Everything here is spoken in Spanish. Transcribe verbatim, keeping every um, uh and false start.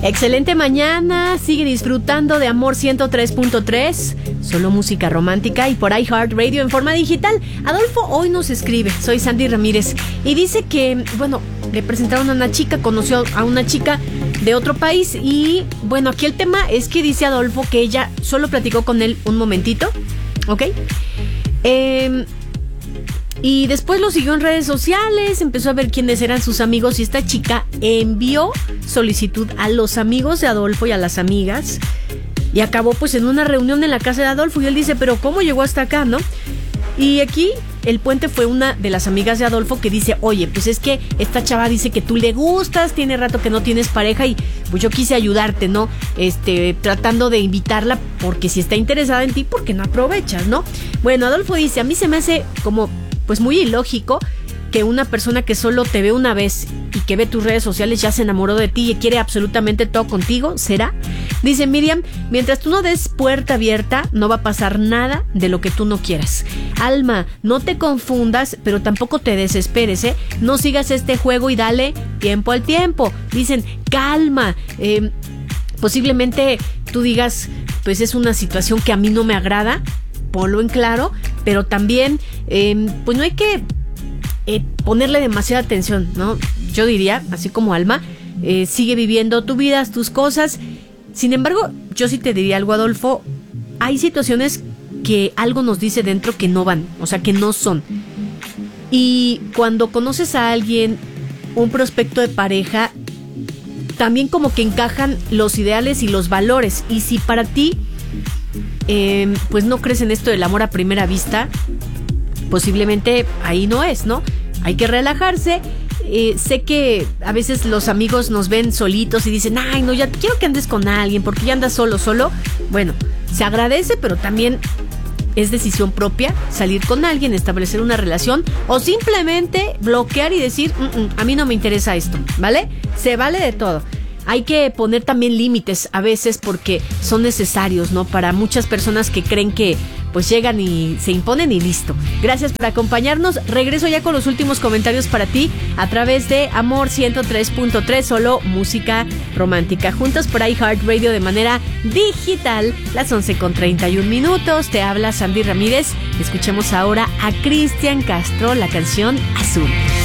Excelente mañana, sigue disfrutando de Amor ciento tres punto tres, solo música romántica y por iHeartRadio en forma digital. Adolfo hoy nos escribe, soy Sandy Ramírez, y dice que, bueno, le presentaron a una chica, conoció a una chica de otro país y, bueno, aquí el tema es que dice Adolfo que ella solo platicó con él un momentito, ¿ok? Eh... Y después lo siguió en redes sociales, empezó a ver quiénes eran sus amigos y esta chica envió solicitud a los amigos de Adolfo y a las amigas y acabó pues en una reunión en la casa de Adolfo y él dice, pero ¿cómo llegó hasta acá, no? Y aquí el puente fue una de las amigas de Adolfo que dice, oye, pues es que esta chava dice que tú le gustas, tiene rato que no tienes pareja y pues yo quise ayudarte, ¿no? Este, tratando de invitarla porque si está interesada en ti, ¿por qué no aprovechas, no? Bueno, Adolfo dice, a mí se me hace como pues muy ilógico que una persona que solo te ve una vez y que ve tus redes sociales ya se enamoró de ti y quiere absolutamente todo contigo, ¿será? Dice Miriam, mientras tú no des puerta abierta, no va a pasar nada de lo que tú no quieras. Alma, no te confundas, pero tampoco te desesperes, ¿eh? No sigas este juego y dale tiempo al tiempo. Dicen, calma, eh, posiblemente tú digas, pues es una situación que a mí no me agrada, ponlo en claro, pero también eh, pues no hay que eh, ponerle demasiada atención, ¿no? Yo diría, así como Alma, eh, sigue viviendo tu vida, tus cosas. Sin embargo, yo sí te diría algo, Adolfo, hay situaciones que algo nos dice dentro que no van, o sea, que no son. Y cuando conoces a alguien, un prospecto de pareja, también como que encajan los ideales y los valores. Y si para ti Eh, pues no crees en esto del amor a primera vista, posiblemente ahí no es, ¿no? Hay que relajarse. Eh, sé que a veces los amigos nos ven solitos y dicen, ay, no, ya quiero que andes con alguien porque ya andas solo, solo. Bueno, se agradece, pero también es decisión propia salir con alguien, establecer una relación o simplemente bloquear y decir, a mí no me interesa esto, ¿vale? Se vale de todo. Hay que poner también límites a veces porque son necesarios, ¿no? Para muchas personas que creen que pues llegan y se imponen y listo. Gracias por acompañarnos. Regreso ya con los últimos comentarios para ti a través de Amor ciento tres punto tres, solo música romántica. Juntos por iHeartRadio de manera digital, las once con treinta y un minutos. Te habla Sandy Ramírez. Escuchemos ahora a Cristian Castro, la canción Azul.